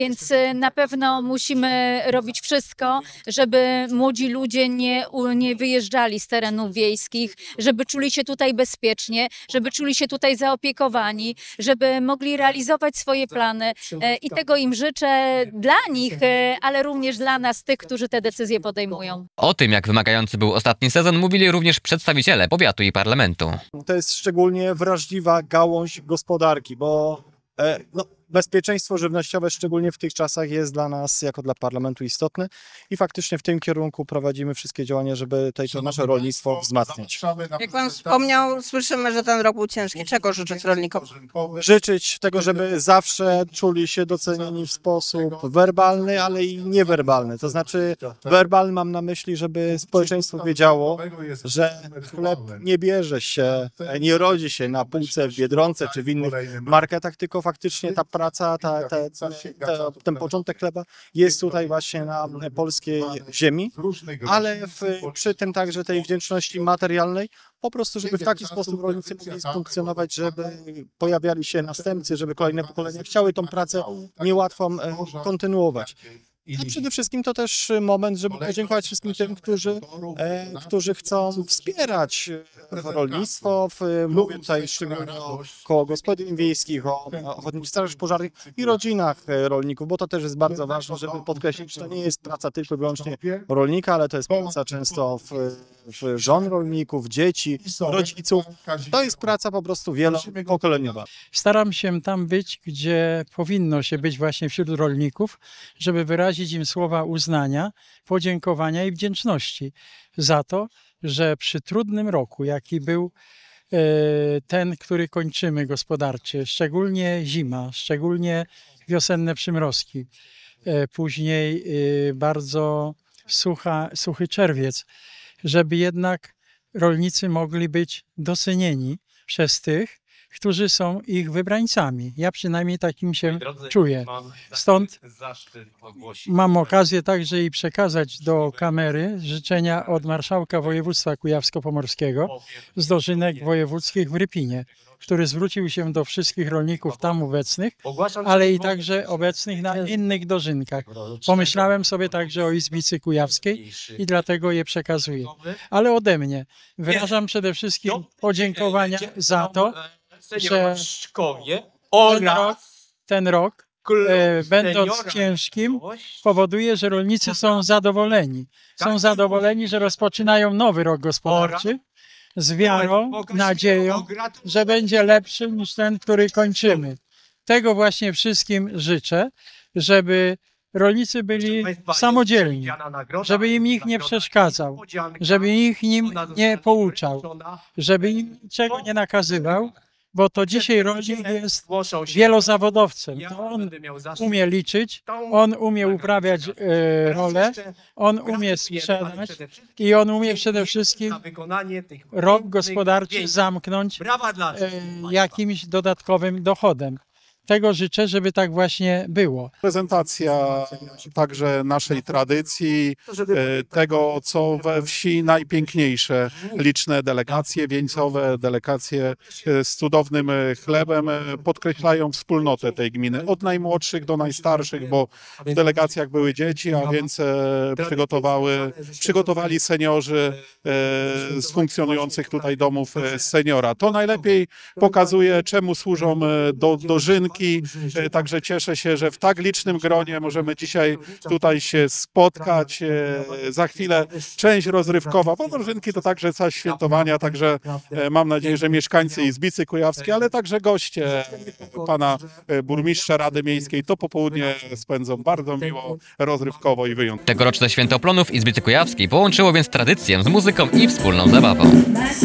Więc na pewno musimy robić wszystko, żeby młodzi ludzie nie wyjeżdżali z terenów wiejskich, żeby czuli się tutaj bezpiecznie, żeby czuli się tutaj zaopiekowani, żeby mogli realizować swoje plany i tego im życzę dla nich, ale również dla nas, tych, którzy te decyzje podejmują. O tym, jak wymagający był ostatni sezon, mówili również przedstawiciele powiatu i parlamentu. To jest szczególnie wrażliwa gałąź gospodarki, bo bezpieczeństwo żywnościowe, szczególnie w tych czasach, jest dla nas, jako dla parlamentu, istotne i faktycznie w tym kierunku prowadzimy wszystkie działania, żeby to nasze rolnictwo wzmacniać. Jak pan wspomniał, słyszymy, że ten rok był ciężki. Czego życzyć rolnikom? Życzyć tego, żeby zawsze czuli się docenieni w sposób werbalny, ale i niewerbalny. To znaczy werbalny mam na myśli, żeby społeczeństwo wiedziało, że chleb nie bierze się, nie rodzi się na półce w Biedronce czy w innych marketach, tylko faktycznie ta praca, ten początek chleba jest tutaj właśnie na polskiej ziemi, ale przy tym także tej wdzięczności materialnej, po prostu, żeby w taki sposób rolnicy mogli funkcjonować, żeby pojawiali się następcy, żeby kolejne pokolenia chciały tą pracę niełatwą kontynuować. A przede wszystkim to też moment, żeby podziękować wszystkim tym, którzy chcą wspierać rolnictwo. Mówię tutaj szczególnie o koło gospodyń wiejskich, o ochotniczych strażach pożarnych i rodzinach rolników, bo to też jest bardzo ważne, żeby podkreślić, że to nie jest praca tylko i wyłącznie rolnika, ale to jest praca często żon rolników, dzieci, rodziców. To jest praca po prostu wielopokoleniowa. Staram się tam być, gdzie powinno się być właśnie wśród rolników, żeby wyrazić im słowa uznania, podziękowania i wdzięczności za to, że przy trudnym roku, jaki był ten, który kończymy gospodarczy, szczególnie zima, szczególnie wiosenne przymrozki, później bardzo suchy czerwiec, żeby jednak rolnicy mogli być docenieni przez tych, którzy są ich wybrańcami. Ja przynajmniej takim się czuję. Stąd mam okazję także i przekazać do kamery życzenia od marszałka województwa kujawsko-pomorskiego z dożynek wojewódzkich w Rypinie, który zwrócił się do wszystkich rolników tam obecnych, ale i także obecnych na innych dożynkach. Pomyślałem sobie także o Izbicy Kujawskiej i dlatego je przekazuję. Ale ode mnie wyrażam przede wszystkim podziękowania za to, że ten rok, będąc ciężkim, powoduje, że rolnicy są zadowoleni. Są zadowoleni, że rozpoczynają nowy rok gospodarczy z wiarą, nadzieją, że będzie lepszy niż ten, który kończymy. Tego właśnie wszystkim życzę, żeby rolnicy byli samodzielni, żeby im nikt nie przeszkadzał, żeby ich nim nie pouczał, żeby im niczego nie nakazywał, bo to dzisiaj rolnik jest wielozawodowcem. To on umie liczyć, on umie uprawiać rolę, on umie sprzedać i on umie przede wszystkim rok gospodarczy zamknąć jakimś dodatkowym dochodem. Tego życzę, żeby tak właśnie było. Prezentacja także naszej tradycji, tego co we wsi najpiękniejsze, liczne delegacje wieńcowe, delegacje z cudownym chlebem podkreślają wspólnotę tej gminy, od najmłodszych do najstarszych, bo w delegacjach były dzieci, a więc przygotowali seniorzy z funkcjonujących tutaj domów seniora. To najlepiej pokazuje, czemu służą dożynki. Także cieszę się, że w tak licznym gronie możemy dzisiaj tutaj się spotkać. Za chwilę część rozrywkowa, bo dożynki to także czas świętowania, także mam nadzieję, że mieszkańcy Izbicy Kujawskiej, ale także goście pana burmistrza Rady Miejskiej to popołudnie spędzą bardzo miło, rozrywkowo i wyjątkowo. Tegoroczne Święto Plonów Izbicy Kujawskiej połączyło więc tradycję z muzyką i wspólną zabawą.